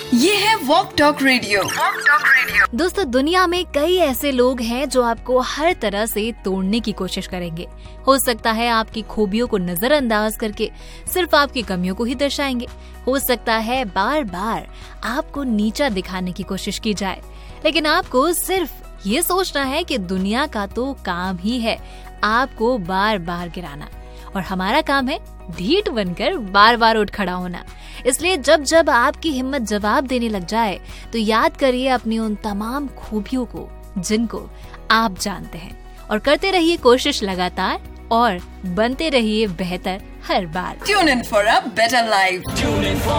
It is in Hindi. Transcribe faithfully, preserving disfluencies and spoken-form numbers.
ये है walk talk radio. Walk talk radio. दोस्तों, दुनिया में कई ऐसे लोग हैं जो आपको हर तरह से तोड़ने की कोशिश करेंगे। हो सकता है आपकी खूबियों को नजरअंदाज करके सिर्फ आपकी कमियों को ही दर्शाएंगे। हो सकता है बार बार आपको नीचा दिखाने की कोशिश की जाए, लेकिन आपको सिर्फ ये सोचना है कि दुनिया का तो काम ही है आपको बार बार गिराना, और हमारा काम है ढीठ बनकर बार बार उठ खड़ा होना। इसलिए जब जब आपकी हिम्मत जवाब देने लग जाए तो याद करिए अपनी उन तमाम खूबियों को जिनको आप जानते हैं, और करते रहिए कोशिश लगातार और बनते रहिए बेहतर हर बार। Tune in for a better life.